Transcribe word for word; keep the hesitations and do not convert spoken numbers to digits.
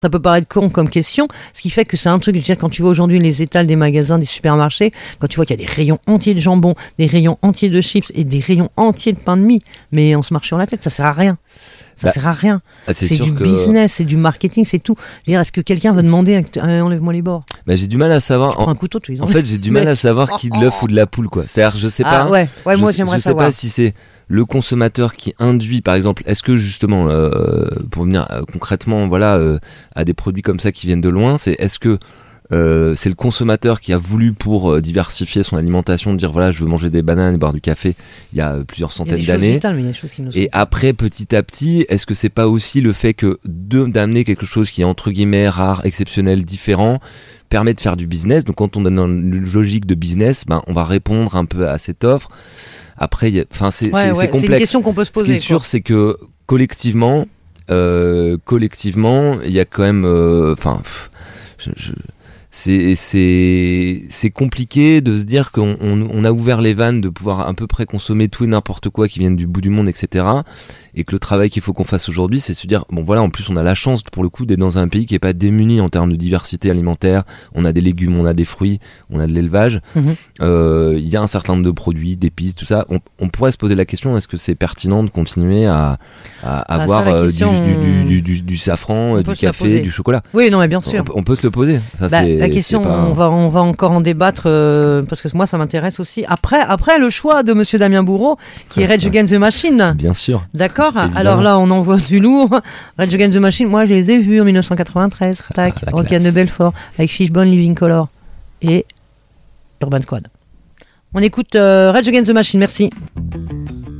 Ça peut paraître con comme question, ce qui fait que c'est un truc, je veux dire, quand tu vois aujourd'hui les étals des magasins, des supermarchés, quand tu vois qu'il y a des rayons entiers de jambon, des rayons entiers de chips et des rayons entiers de pain de mie, mais on se marche sur la tête, ça sert à rien. Ça bah, sert à rien. Ah, c'est c'est du que... business, c'est du marketing, c'est tout. Je veux dire, est-ce que quelqu'un va demander euh, enlève-moi les bords? Bah, j'ai du mal à savoir. Tu prends un couteau, tu les en fait, j'ai du mal à savoir qui de l'œuf ou de la poule, quoi. C'est-à-dire, je sais pas. Ah, ouais, ouais, moi je, j'aimerais je sais savoir. pas si c'est le consommateur qui induit, par exemple, est-ce que justement, euh, pour venir euh, concrètement, voilà, euh, à des produits comme ça qui viennent de loin, c'est est-ce que Euh, c'est le consommateur qui a voulu pour euh, diversifier son alimentation, dire voilà je veux manger des bananes et boire du café il y a euh, plusieurs centaines d'années, vitales, mais il y a des choses qui nous et après petit à petit est-ce que c'est pas aussi le fait que de, d'amener quelque chose qui est entre guillemets rare, exceptionnel, différent permet de faire du business. Donc quand on est dans une logique de business, ben, on va répondre un peu à cette offre. Après c'est, ouais, c'est, ouais, c'est complexe. C'est une question qu'on peut se poser. Ce qui est sûr, quoi. c'est que collectivement euh, collectivement il y a quand même enfin euh, je, je C'est, c'est, c'est compliqué de se dire qu'on on, on a ouvert les vannes de pouvoir à peu près consommer tout et n'importe quoi qui vienne du bout du monde, et cetera. Et que le travail qu'il faut qu'on fasse aujourd'hui, c'est se dire, bon voilà, en plus on a la chance pour le coup d'être dans un pays qui n'est pas démuni en termes de diversité alimentaire. On a des légumes, on a des fruits, on a de l'élevage. Il mm-hmm. euh, y a un certain nombre de produits, d'épices, tout ça. On, on pourrait se poser la question, est-ce que c'est pertinent de continuer à, à avoir ah, ça, euh, question, du, du, du, du, du safran, du café, du chocolat? Oui, non, mais bien sûr. On, on peut se le poser. Ça, bah, c'est, la question, pas... on, va, on va encore en débattre euh, parce que moi ça m'intéresse aussi. Après, après le choix de Monsieur Damien Bourreau qui est Rage Against the Machine. Bien sûr. D'accord. Évidemment. Alors là, on envoie du lourd. Rage Against the Machine, moi je les ai vus en dix-neuf cent quatre-vingt-treize. Tac, ah, Rockin' de Belfort avec Fishbone, Living Color et Urban Squad. On écoute euh, Rage Against the Machine. Merci.